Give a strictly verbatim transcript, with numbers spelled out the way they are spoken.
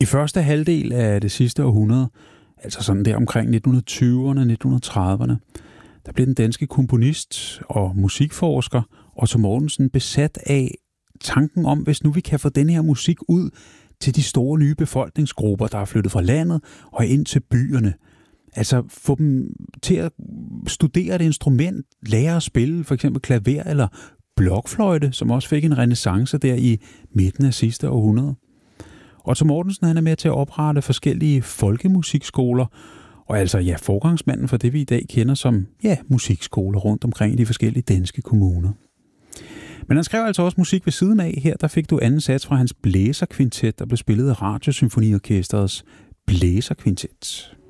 I første halvdel af det sidste århundrede, altså sådan der omkring nitten tyverne, nitten trediverne, der blev den danske komponist og musikforsker Otto Mortensen besat af tanken om, hvis nu vi kan få den her musik ud til de store nye befolkningsgrupper, der er flyttet fra landet og ind til byerne. Altså få dem til at studere et instrument, lære at spille for eksempel klaver eller blokfløjte, som også fik en renæssance der i midten af sidste århundrede. Otto Mortensen han er med til at oprette forskellige folkemusikskoler, og altså ja, forgangsmanden for det, vi i dag kender som ja, musikskoler rundt omkring i de forskellige danske kommuner. Men han skrev altså også musik ved siden af. Her der fik du anden sats fra hans blæserkvintet, der blev spillet af Radiosymfoniorkestrets blæserkvintet.